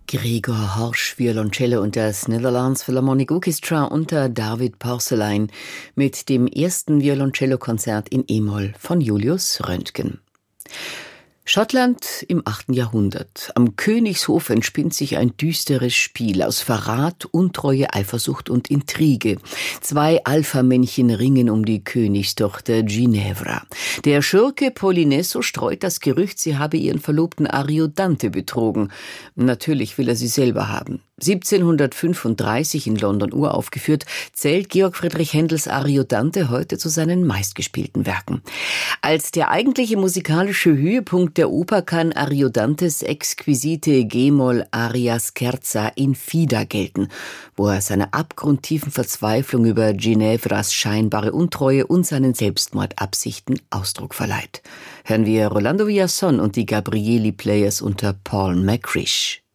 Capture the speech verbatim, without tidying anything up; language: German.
Gregor Horsch, Violoncello und das Netherlands Philharmonic Orchestra unter David Porcelein mit dem ersten Violoncellokonzert in E-Moll von Julius Röntgen. Schottland im achten Jahrhundert. Am Königshof entspinnt sich ein düsteres Spiel aus Verrat, Untreue, Eifersucht und Intrige. Zwei Alpha-Männchen ringen um die Königstochter Ginevra. Der Schurke Polinesso streut das Gerücht, sie habe ihren Verlobten Ariodante betrogen. Natürlich will er sie selber haben. siebzehnhundertfünfunddreißig in London uraufgeführt, zählt Georg Friedrich Händels Ariodante heute zu seinen meistgespielten Werken. Als der eigentliche musikalische Höhepunkt der Oper kann Ariodantes exquisite G-Moll-Aria Scherza in Fida gelten, wo er seiner abgrundtiefen Verzweiflung über Ginevras scheinbare Untreue und seinen Selbstmordabsichten Ausdruck verleiht. Hören wir Rolando Villazón und die Gabrieli Players unter Paul McCrish.